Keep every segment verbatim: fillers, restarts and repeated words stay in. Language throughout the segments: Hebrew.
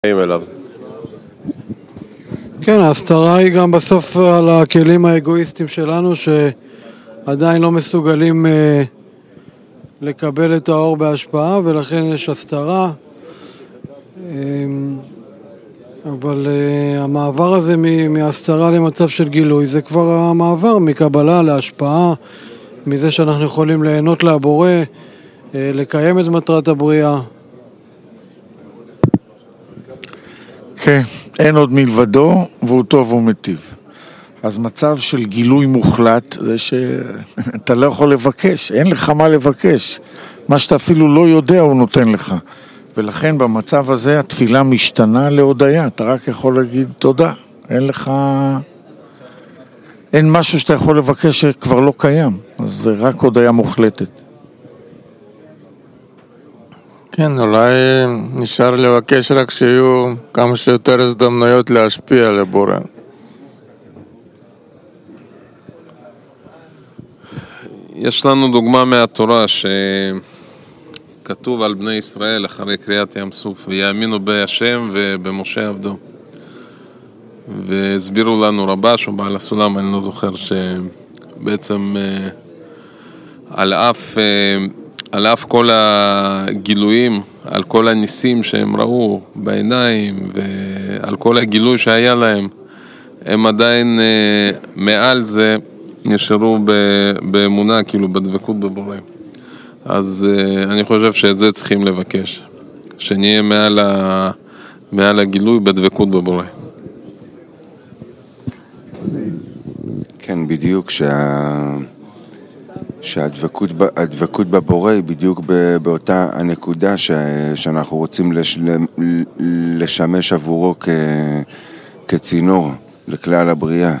אליו. כן, ההסתרה היא גם בסוף על הכלים האגואיסטיים שלנו שעדיין לא מסוגלים אה, לקבל את האור בהשפעה, ולכן יש הסתרה. אה, אבל אה, המעבר הזה מהסתרה למצב של גילוי זה כבר המעבר מקבלה להשפעה, מזה שאנחנו יכולים ליהנות להבורא, אה, לקיים את מטרת הבריאה. כן, אין עוד מלבדו, והוא טוב ומטיב. אז מצב של גילוי מוחלט, זה שאתה לא יכול לבקש, אין לך מה לבקש. מה שאתה אפילו לא יודע הוא נותן לך. ולכן במצב הזה התפילה משתנה להודיה, אתה רק יכול להגיד תודה. אין לך... אין משהו שאתה יכול לבקש שכבר לא קיים, אז זה רק הודיה מוחלטת. כן, אולי נשאר לבקש רק שיהיו כמה שיותר הזדמנויות להשפיע על הבורא. יש לנו דוגמה מהתורה שכתוב על בני ישראל אחרי קריאת ים סוף, ויאמינו בהשם ובמשה עבדו. והסבירו לנו רבש או בעל הסולם, אני לא זוכר, שבעצם על אף... על אף כל הגילויים, על כל הניסים שהם ראו בעיניים ועל כל הגילוי שהיה להם, הם עדיין מעל זה נשארו באמונה, כאילו בדבקות בבורא. אז אני חושב שאת זה צריכים לבקש, שנהיה מעל, ה... מעל הגילוי בדבקות בבורא. כן, בדיוק שה... שהדבקות, הדבקות בבורא היא בדיוק באותה הנקודה ש, שאנחנו רוצים לש, לשמש עבורו כ, כצינור לכלל הבריאה,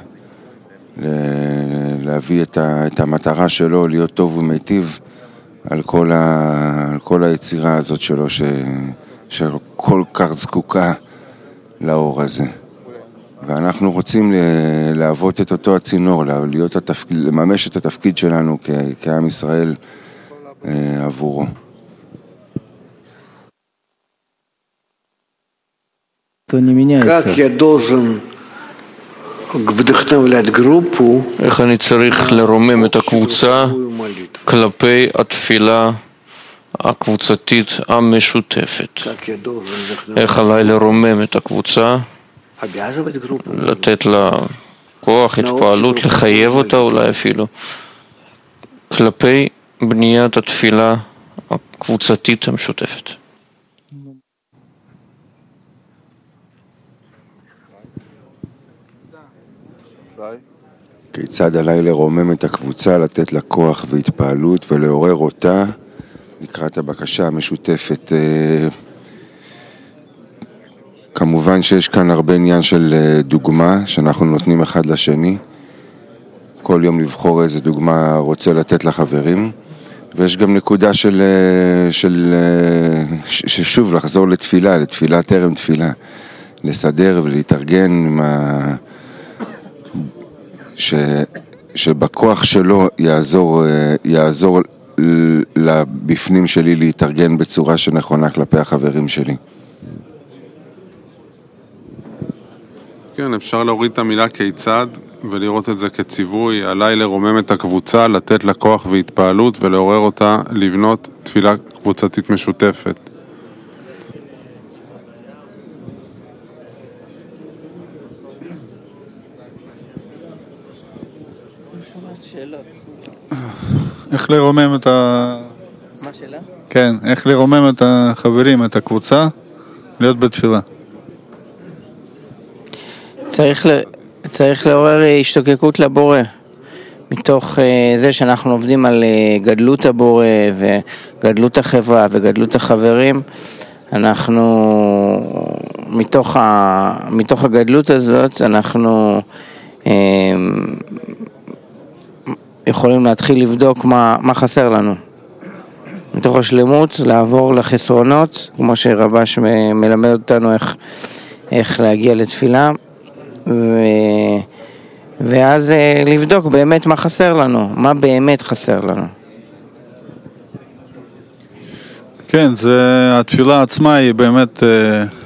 להביא את, ה, את המטרה שלו להיות טוב ומיטיב על כל, ה, על כל היצירה הזאת שלו ש, שכל כך זקוקה לאור הזה. ואנחנו רוצים להוות את אותו הצינור, להיות התפקיד, לממש את התפקיד שלנו כ, כעם ישראל אה, עבורו. איך אני צריך לרומם את הקבוצה כלפי התפילה הקבוצתית המשותפת? איך עליי לרומם את הקבוצה? לתת לה כוח, התפעלות, לחייב אותה אולי אפילו כלפי בניית התפילה הקבוצתית המשותפת. כיצד עליי לרומם את הקבוצה, לתת לה כוח והתפעלות ולעורר אותה לקראת הבקשה המשותפת. כמובן שיש כאן הרבה עניין של דוגמה שאנחנו נותנים אחד לשני, כל יום לבחור איזה דוגמה רוצה לתת לחברים, ויש גם נקודה של, של, ששוב לחזור לתפילה, לתפילה טרם תפילה, לסדר ולהתארגן עם ה... ש... שבכוח שלו יעזור, יעזור לבפנים שלי להתארגן בצורה שנכונה כלפי החברים שלי. כן, אפשר להוריד את המילה כיצד ולראות את זה כציווי, עליי לרומם את הקבוצה, לתת לה כוח והתפעלות ולעורר אותה לבנות תפילה קבוצתית משותפת. איך לרומם את ה... מה שאלה? כן, איך לרומם את החברים, את הקבוצה, להיות בתפילה. צריך, צריך לעורר השתוקקות לבורא, מתוך זה שאנחנו עובדים על גדלות הבורא וגדלות החברה וגדלות החברים. אנחנו, מתוך, ה, מתוך הגדלות הזאת, אנחנו יכולים להתחיל לבדוק מה, מה חסר לנו. מתוך השלמות, לעבור לחסרונות, כמו שרבש מלמד אותנו איך, איך להגיע לתפילה. ו... ואז לבדוק באמת מה חסר לנו, מה באמת חסר לנו. כן, זה, התפילה עצמה היא באמת